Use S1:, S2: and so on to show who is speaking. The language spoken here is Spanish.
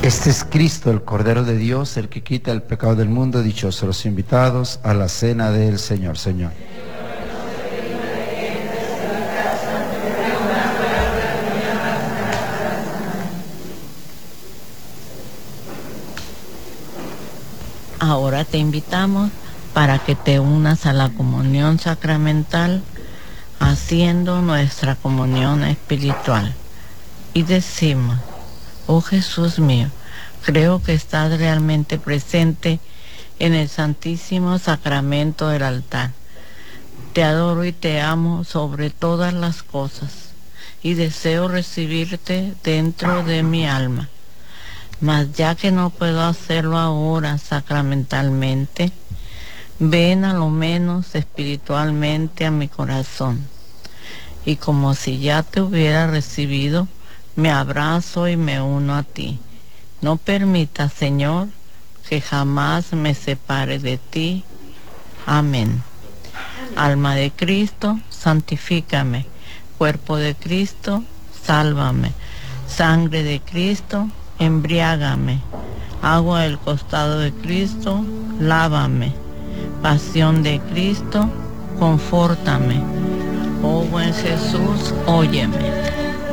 S1: Este es Cristo, el Cordero de Dios, el que quita el pecado del mundo. Dichosos los invitados a la cena del Señor. Señor.
S2: Ahora te invitamos para que te unas a la comunión sacramental, haciendo nuestra comunión espiritual. Y decimos: oh Jesús mío, creo que estás realmente presente en el Santísimo Sacramento del altar. Te adoro y te amo sobre todas las cosas, y deseo recibirte dentro de mi alma. Mas ya que no puedo hacerlo ahora sacramentalmente, ven a lo menos espiritualmente a mi corazón. Y como si ya te hubiera recibido, me abrazo y me uno a ti. No permita, Señor, que jamás me separe de ti. Amén. Alma de Cristo, santifícame. Cuerpo de Cristo, sálvame. Sangre de Cristo, embriágame. Agua del costado de Cristo, lávame. Pasión de Cristo, confórtame. Oh buen Jesús, óyeme.